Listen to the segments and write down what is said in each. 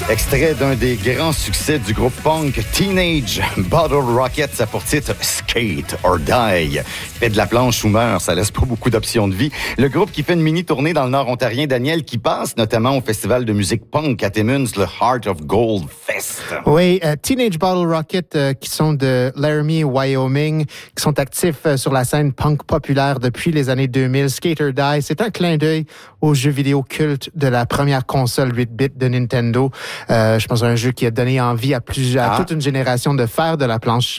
Extrait d'un des grands succès du groupe punk Teenage Bottle Rocket, ça pour titre Skate or Die. Fait de la planche ou meurt, ça laisse pas beaucoup d'options de vie. Le groupe qui fait une mini-tournée dans le Nord ontarien, Daniel, qui passe notamment au festival de musique punk à Timmins, le Heart of Gold Fest. Oui, Teenage Bottle Rocket, qui sont de Laramie, Wyoming, qui sont actifs sur la scène punk populaire depuis les années 2000. Skate or Die, c'est un clin d'œil aux jeux vidéo cultes de la première console 8-bit de Nintendo. Je pense à un jeu qui a donné envie à toute une génération de faire de la planche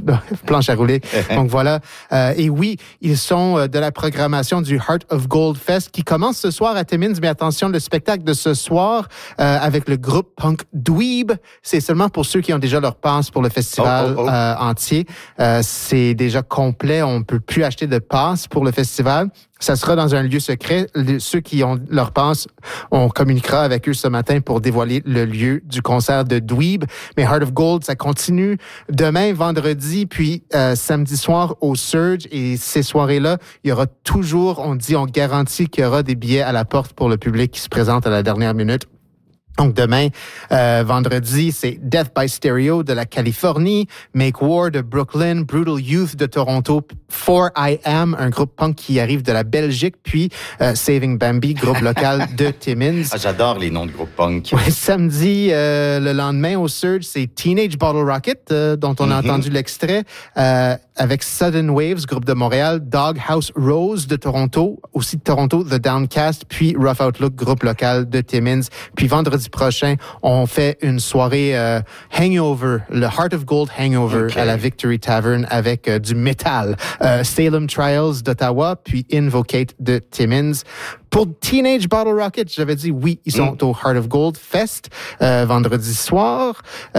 à rouler. Donc voilà. Et oui, ils sont de la programmation du Heart of Gold Fest qui commence ce soir à Timmins. Mais attention, le spectacle de ce soir avec le groupe punk Dweeb, c'est seulement pour ceux qui ont déjà leur passe pour le festival entier. C'est déjà complet. On ne peut plus acheter de passe pour le festival. Ça sera dans un lieu secret. Ceux qui ont leur passe, on communiquera avec eux ce matin pour dévoiler le lieu du concert de Dweeb. Mais Heart of Gold, ça continue demain, vendredi, puis samedi soir au Surge. Et ces soirées-là, il y aura toujours, on garantit qu'il y aura des billets à la porte pour le public qui se présente à la dernière minute. Donc demain, vendredi, c'est Death by Stereo de la Californie, Make War de Brooklyn, Brutal Youth de Toronto, 4IM, un groupe punk qui arrive de la Belgique, puis Saving Bambi, groupe local de Timmins. J'adore les noms de groupes punk. Ouais, samedi, le lendemain au Surge, c'est Teenage Bottle Rocket, dont on a entendu l'extrait, avec Sudden Waves, groupe de Montréal, Doghouse Rose de Toronto, aussi de Toronto, The Downcast, puis Rough Outlook, groupe local de Timmins. Puis vendredi prochain, on fait une soirée Hangover, le Heart of Gold Hangover à la Victory Tavern avec du métal. Salem Trials d'Ottawa, puis Invocate de Timmins. Pour Teenage Bottle Rocket, j'avais dit oui, ils sont au Heart of Gold Fest vendredi soir,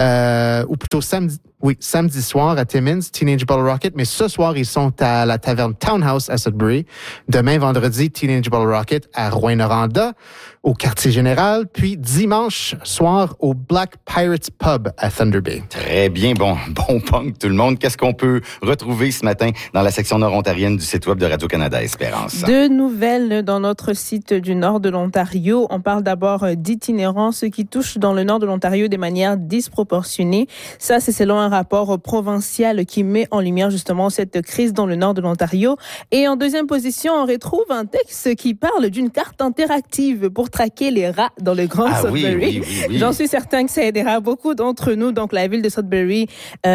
ou plutôt samedi soir à Timmins, Teenage Bottle Rocket, mais ce soir, ils sont à la taverne Townhouse à Sudbury. Demain, vendredi, Teenage Bottle Rocket à Rouyn-Noranda, au Quartier Général, puis dimanche soir au Black Pirates Pub à Thunder Bay. Très bien, bon punk tout le monde. Qu'est-ce qu'on peut retrouver ce matin dans la section nord-ontarienne du site web de Radio-Canada Espérance? Deux nouvelles dans notre site du nord de l'Ontario. On parle d'abord d'itinérance qui touche dans le nord de l'Ontario de manière disproportionnée. Ça, c'est selon un rapport provincial qui met en lumière justement cette crise dans le nord de l'Ontario. Et en deuxième position, on retrouve un texte qui parle d'une carte interactive pour traquer les rats dans le Grand Sudbury. Oui. J'en suis certain que ça aidera beaucoup d'entre nous. Donc, la ville de Sudbury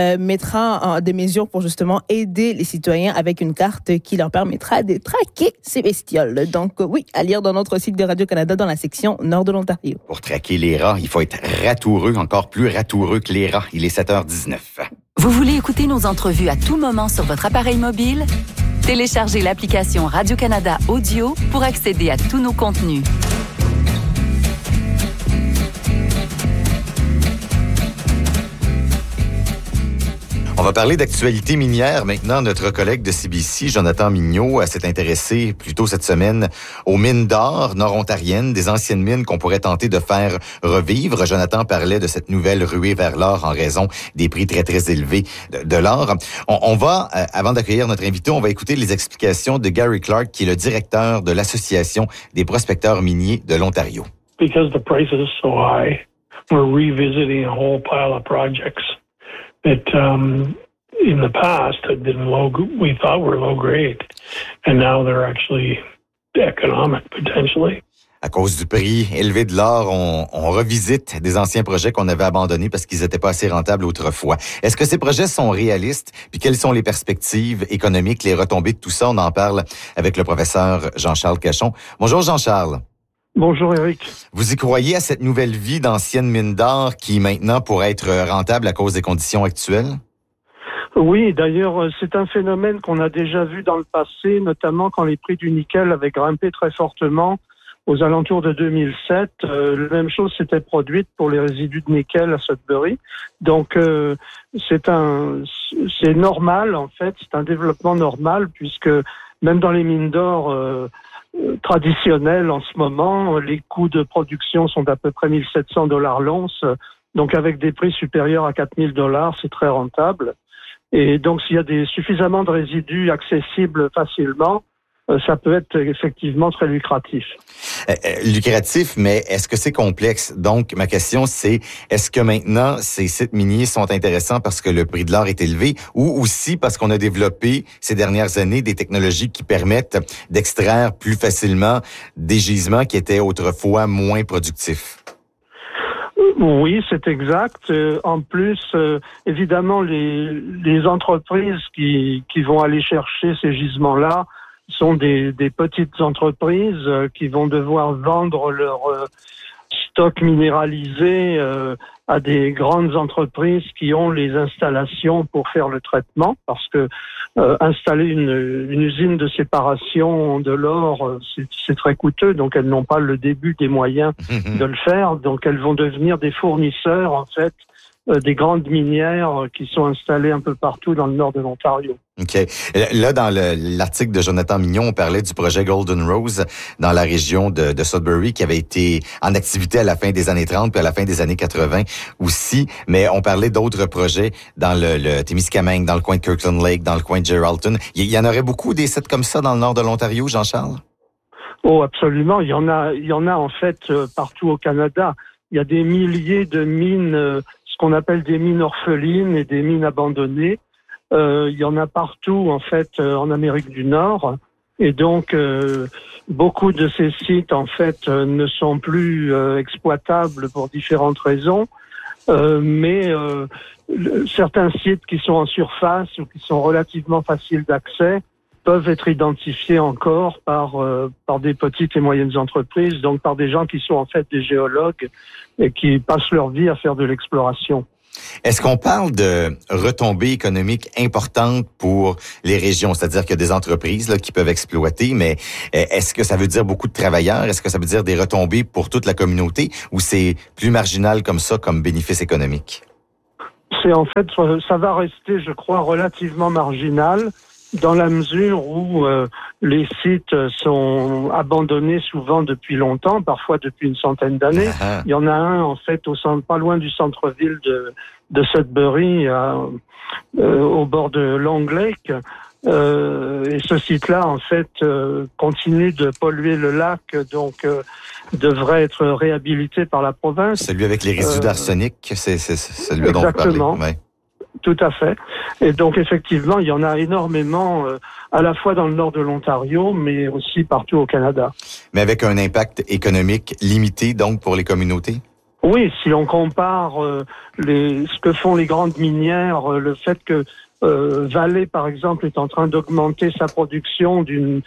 mettra des mesures pour justement aider les citoyens avec une carte qui leur permettra de traquer ces bestioles. Donc, oui, à lire dans notre site de Radio-Canada dans la section nord de l'Ontario. Pour traquer les rats, il faut être ratoureux, encore plus ratoureux que les rats. Il est 7h19. Vous voulez écouter nos entrevues à tout moment sur votre appareil mobile? Téléchargez l'application Radio-Canada Audio pour accéder à tous nos contenus. On va parler d'actualité minière maintenant. Notre collègue de CBC, Jonathan Mignot, s'est intéressé plus tôt cette semaine aux mines d'or nord-ontariennes, des anciennes mines qu'on pourrait tenter de faire revivre. Jonathan parlait de cette nouvelle ruée vers l'or en raison des prix très, très élevés de l'or. On va, avant d'accueillir notre invité, on va écouter les explications de Gary Clark, qui est le directeur de l'Association des prospecteurs miniers de l'Ontario. Because the price is so high, we're revisiting a whole pile of projects that in the past had been we thought were low grade, and now they're actually economic potentially. À cause du prix élevé de l'or, on revisite des anciens projets qu'on avait abandonnés parce qu'ils n'étaient pas assez rentables autrefois. Est-ce que ces projets sont réalistes? Puis quelles sont les perspectives économiques, les retombées de tout ça? On en parle avec le professeur Jean-Charles Cachon. Bonjour Jean-Charles. Bonjour Éric. Vous y croyez à cette nouvelle vie d'anciennes mines d'or qui maintenant pourrait être rentable à cause des conditions actuelles? Oui, d'ailleurs, c'est un phénomène qu'on a déjà vu dans le passé, notamment quand les prix du nickel avaient grimpé très fortement aux alentours de 2007. La même chose s'était produite pour les résidus de nickel à Sudbury. Donc, c'est normal, en fait, c'est un développement normal, puisque même dans les mines d'or traditionnelles en ce moment, les coûts de production sont d'à peu près $1,700 l'once. Donc, avec des prix supérieurs à $4,000, c'est très rentable. Et donc, s'il y a suffisamment de résidus accessibles facilement, ça peut être effectivement très lucratif. Lucratif, mais est-ce que c'est complexe? Donc, ma question, c'est, est-ce que maintenant, ces sites miniers sont intéressants parce que le prix de l'or est élevé ou aussi parce qu'on a développé ces dernières années des technologies qui permettent d'extraire plus facilement des gisements qui étaient autrefois moins productifs? Oui, c'est exact. En plus, évidemment, les entreprises qui vont aller chercher ces gisements-là sont des petites entreprises qui vont devoir vendre leur stock minéralisé à des grandes entreprises qui ont les installations pour faire le traitement, parce que installer une usine de séparation de l'or, c'est très coûteux, donc elles n'ont pas le début des moyens de le faire, donc elles vont devenir des fournisseurs, en fait, des grandes minières qui sont installées un peu partout dans le nord de l'Ontario. OK. Là, dans l'article de Jonathan Mignon, on parlait du projet Golden Rose dans la région de Sudbury qui avait été en activité à la fin des années 30 puis à la fin des années 80 aussi. Mais on parlait d'autres projets dans le Témiscamingue, dans le coin de Kirkland Lake, dans le coin de Geraldton. Il y en aurait beaucoup des sites comme ça dans le nord de l'Ontario, Jean-Charles? Oh, absolument. Il y en a en fait partout au Canada. Il y a des milliers de mines, ce qu'on appelle des mines orphelines et des mines abandonnées. Il y en a partout, en fait, en Amérique du Nord. Et donc, beaucoup de ces sites, en fait, ne sont plus exploitables pour différentes raisons. Mais certains sites qui sont en surface ou qui sont relativement faciles d'accès peuvent être identifiés encore par des petites et moyennes entreprises, donc par des gens qui sont en fait des géologues et qui passent leur vie à faire de l'exploration. Est-ce qu'on parle de retombées économiques importantes pour les régions? C'est-à-dire qu'il y a des entreprises là, qui peuvent exploiter, mais est-ce que ça veut dire beaucoup de travailleurs? Est-ce que ça veut dire des retombées pour toute la communauté ou c'est plus marginal comme ça, comme bénéfice économique? C'est en fait, ça va rester, je crois, relativement marginal dans la mesure où les sites sont abandonnés souvent depuis longtemps, parfois depuis une centaine d'années. Ah. Il y en a un, en fait, pas loin du centre-ville de Sudbury, au bord de Long Lake. Et ce site-là, en fait, continue de polluer le lac, donc devrait être réhabilité par la province. Celui avec les résidus d'arsenic, c'est celui dont vous parlez. Exactement. Ouais. Tout à fait. Et donc, effectivement, il y en a énormément, à la fois dans le nord de l'Ontario, mais aussi partout au Canada. Mais avec un impact économique limité, donc, pour les communautés? Oui, si on compare ce que font les grandes minières, le fait que Vale, par exemple, est en train d'augmenter sa production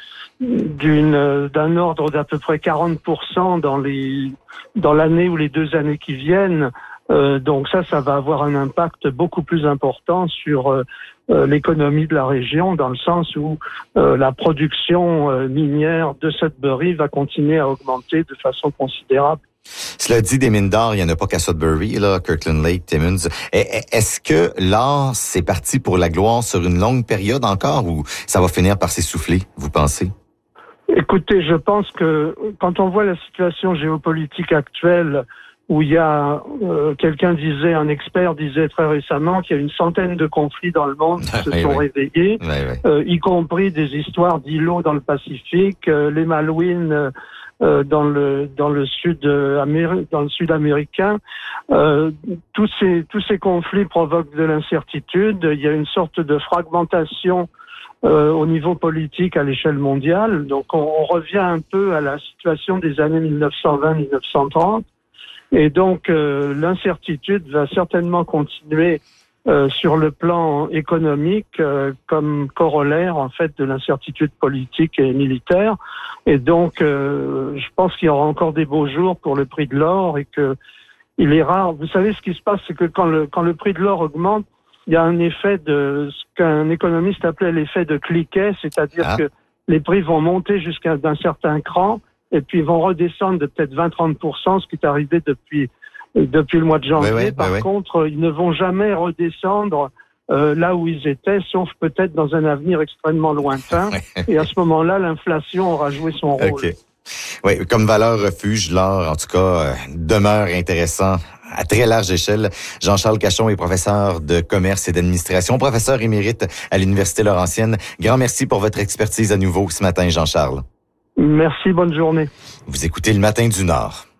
d'un ordre d'à peu près 40% dans l'année ou les 2 années qui viennent. Donc ça va avoir un impact beaucoup plus important sur l'économie de la région, dans le sens où la production minière de Sudbury va continuer à augmenter de façon considérable. Cela dit, des mines d'or, il n'y en a pas qu'à Sudbury, là, Kirkland Lake, Timmins. Est-ce que l'or, c'est parti pour la gloire sur une longue période encore ou ça va finir par s'essouffler, vous pensez? Écoutez, je pense que quand on voit la situation géopolitique actuelle, où il y a un expert disait très récemment qu'il y a une centaine de conflits dans le monde qui se sont réveillés, y compris des histoires d'îlots dans le Pacifique, les Malouines dans le sud américain. Tous ces conflits provoquent de l'incertitude. Il y a une sorte de fragmentation au niveau politique à l'échelle mondiale. Donc on revient un peu à la situation des années 1920-1930. Et donc, l'incertitude va certainement continuer sur le plan économique comme corollaire, en fait, de l'incertitude politique et militaire. Et donc, je pense qu'il y aura encore des beaux jours pour le prix de l'or et que il est rare. Vous savez, ce qui se passe, c'est que quand le prix de l'or augmente, il y a un effet de ce qu'un économiste appelait l'effet de cliquet, c'est-à-dire que les prix vont monter jusqu'à d'un certain cran, et puis ils vont redescendre de peut-être 20-30%, ce qui est arrivé depuis le mois de janvier. Par contre, ils ne vont jamais redescendre là où ils étaient, sauf peut-être dans un avenir extrêmement lointain. Et à ce moment-là, l'inflation aura joué son rôle. Okay. Oui, comme valeur refuge, l'or, en tout cas, demeure intéressant à très large échelle. Jean-Charles Cachon est professeur de commerce et d'administration, professeur émérite à l'Université Laurentienne. Grand merci pour votre expertise à nouveau ce matin, Jean-Charles. Merci, bonne journée. Vous écoutez Le Matin du Nord.